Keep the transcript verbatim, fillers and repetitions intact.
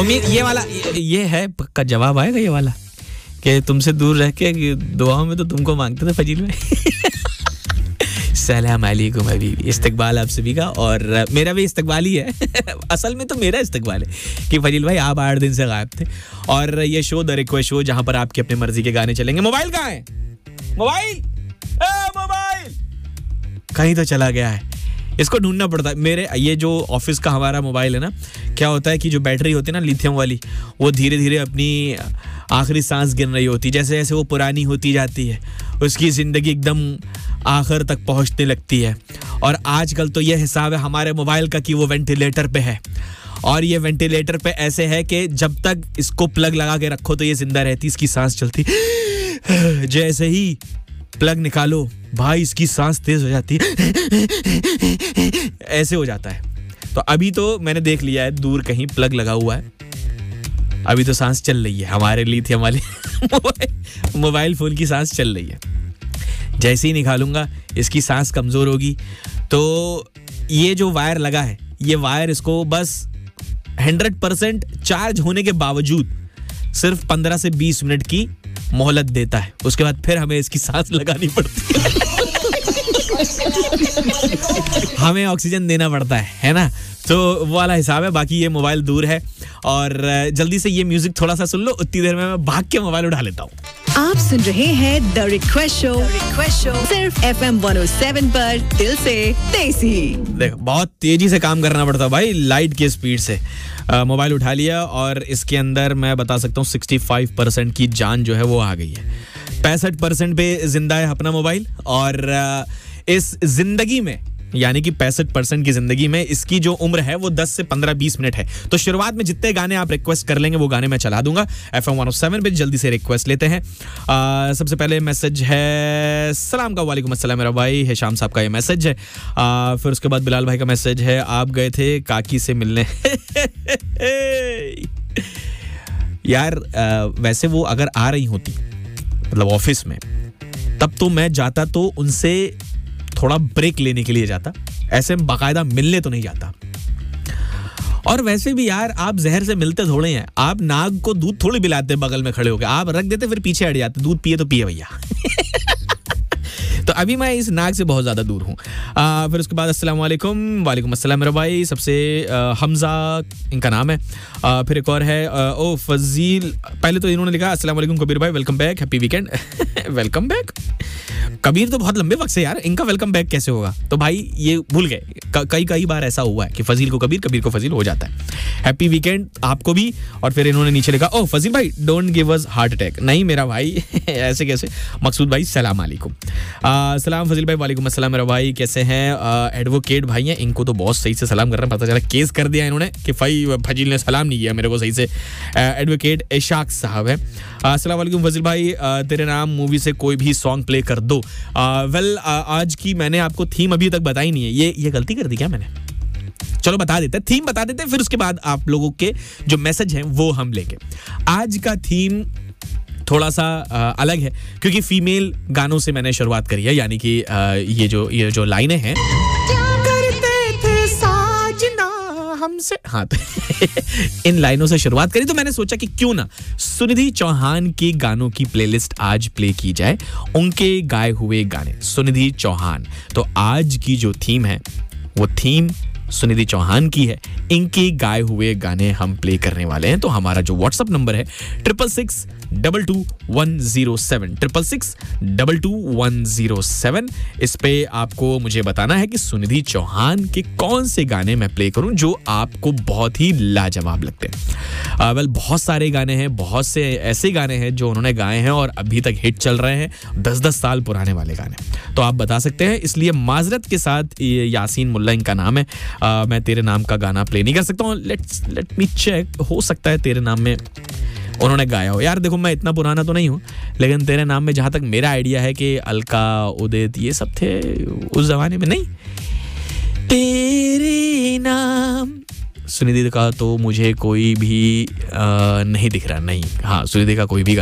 उम्मीद ये वाला ये, ये है पक्का जवाब आएगा ये वाला कि तुमसे दूर रह के दुआओं में तो तुमको मांगते थे फजील भाई। सलाम अलैकुम हबीबी, इस्तकबाल आप सभी का, और मेरा भी इस्तकबाल ही है। असल में तो मेरा इस्तकबाल है कि फजील भाई आप आठ दिन से गायब थे, और ये शो द रिक्वेस्ट शो जहां पर आपकी अपनी मर्जी के गाने चलेंगे। मोबाइल कहाँ है? मोबाइल ए मोबाइल कहीं तो चला गया है, इसको ढूंढना पड़ता है। मेरे ये जो ऑफिस का हमारा मोबाइल है ना, क्या होता है कि जो बैटरी होती है ना लिथियम वाली, वो धीरे धीरे अपनी आखिरी सांस गिन रही होती है। जैसे जैसे वो पुरानी होती जाती है उसकी ज़िंदगी एकदम आखिर तक पहुंचने लगती है। और आजकल तो ये हिसाब है हमारे मोबाइल का कि वो वेंटिलेटर पे है, और ये वेंटिलेटर पे ऐसे है कि जब तक इसको प्लग लगा के रखो तो ये जिंदा रहती, इसकी सांस चलती। जैसे ही प्लग निकालो भाई इसकी सांस तेज हो जाती है, ऐसे हो जाता है। तो अभी तो मैंने देख लिया है दूर कहीं प्लग लगा हुआ है, अभी तो सांस चल रही है हमारे लिथियम वाले मोबाइल फोन की सांस चल रही है। जैसे ही निकालूंगा इसकी सांस कमजोर होगी, तो ये जो वायर लगा है ये वायर इसको बस हंड्रेड परसेंट चार्ज होने के बावजूद सिर्फ पंद्रह से बीस मिनट की मोहलत देता है। उसके बाद फिर हमें इसकी सांस लगानी पड़ती है। हमें ऑक्सीजन देना पड़ता है है ना, तो वो वाला हिसाब है। बाकी ये मोबाइल दूर है, और जल्दी से ये म्यूजिक थोड़ा सा सुन लो, उतनी देर में मैं भाग के मोबाइल उठा लेता हूँ। आप सुन रहे हैं the request show, request show सिर्फ F M one O seven पर, दिल से देसी। देखो बहुत तेजी से काम करना पड़ता है भाई, लाइट की स्पीड से। आ, मोबाइल उठा लिया और इसके अंदर मैं बता सकता हूँ पैंसठ परसेंट की जान जो है वो आ गई है। पैंसठ परसेंट पे जिंदा है अपना मोबाइल, और आ, इस जिंदगी में यानी कि पैंसठ परसेंट की जिंदगी में इसकी जो उम्र है वो दस से पंद्रह बीस मिनट है। तो शुरुआत में जितने गाने आप रिक्वेस्ट कर लेंगे वो गाने मैं चला दूंगा F M one O seven पे। जल्दी से रिक्वेस्ट लेते हैं। आ, सबसे पहले मैसेज है सलाम का, वालेकुम अस्सलाम मेरा भाई है शाम साहब का ये मैसेज है। आ, फिर उसके बाद बिलाल भाई का मैसेज है, आप गए थे काकी से मिलने। यार आ, वैसे वो अगर आ रही होती मतलब ऑफिस में, तब तो मैं जाता तो उनसे थोड़ा ब्रेक लेने के लिए जाता, ऐसे बाकायदा मिलने तो नहीं जाता। और वैसे भी यार आप जहर से मिलते थोड़े हैं, आप नाग को दूध थोड़ी पिलाते बगल में खड़े होकर, आप रख देते फिर पीछे हट जाते, दूध पिए तो पिए भैया। तो अभी मैं इस नाग से बहुत ज्यादा दूर हूँ। फिर उसके बाद अस्सलाम वालेकुम, वालेकुम अस्सलाम मेरा भाई। सबसे आ, हमजा इनका नाम है। आ, फिर एक और है आ, ओ फजील, पहले तो इन्होंने लिखा अस्सलाम वालेकुम कबीर भाई, welcome back, happy weekend. Welcome back Kabir तो बहुत लंबे वक्त से यार, इनका वेलकम बैक कैसे होगा? तो भाई ये भूल गए, कई कई बार ऐसा हुआ है कि फजील को कबीर, कबीर को फजील हो जाता है। हैप्पी वीकेंड आपको भी। और फिर इन्होंने नीचे लिखा ओ फजील भाई don't give us heart attack. नहीं मेरा भाई ऐसे कैसे। मकसूद भाई सलाम अलैकुम। सलाम फजील भाई, वालेकुम अस्सलाम मेरा भाई, कैसे हैं? एडवोकेट भाई हैं, इनको तो बहुत सही से सलाम कर रहे हैं, पता चला केस कर दिया इन्होंने कि भाई फजील ने सलाम नहीं किया मेरे को सही से। एडवोकेट इशाक साहब है। अस्सलाम वालेकुम फजील भाई, तेरे नाम मूवी से कोई भी सॉन्ग प्ले कर दो। वेल आज की मैंने आपको थीम अभी तक बताई नहीं है, ये ये गलती कर दी क्या मैंने? चलो बता देते हैं, थीम बता देते हैं, फिर उसके बाद आप लोगों के जो मैसेज हैं वो हम लेंगे। आज का थीम थोड़ा सा आ, अलग है क्योंकि फीमेल गानों से मैंने शुरुआत करी है, यानी कि आ, ये जो ये जो लाइनें हैं करते थे साजना हमसे, हाँ तो इन लाइनों से शुरुआत करी। तो मैंने सोचा कि क्यों ना सुनिधि चौहान के गानों की प्लेलिस्ट आज प्ले की जाए, उनके गाए हुए गाने, सुनिधि चौहान। तो आज की जो थीम है वो थीम सुनिधि चौहान की है, इनके गाए हुए गाने हम प्ले करने वाले हैं। तो हमारा जो व्हाट्सएप नंबर है triple six double two one zero seven, triple six double two one zero seven, इस पे आपको मुझे बताना है कि सुनिधि चौहान के कौन से गाने मैं प्ले करूं जो आपको बहुत ही लाजवाब लगते हैं। वेल बहुत सारे गाने हैं, बहुत से ऐसे गाने हैं जो उन्होंने गाए हैं और अभी तक हिट चल रहे हैं, दस दस साल पुराने वाले गाने। तो आप बता सकते हैं, इसलिए माजरत के साथ यासीन मुल्ला इनका नाम है। आ, मैं तेरे नाम का गाना प्ले नहीं कर सकता हूँ। लेट्स लेट मी चेक, हो सकता है तेरे नाम में उन्होंने गाया हो। यार देखो मैं इतना पुराना तो नहीं हूँ, लेकिन तेरे नाम में जहाँ तक मेरा आइडिया है कि अलका, उदित ये सब थे उस जमाने में। नहीं, तेरे नाम सुनिधि का तो मुझे कोई भी आ, नहीं दिख रहा। नहीं, हाँ सुनिधि का कोई भी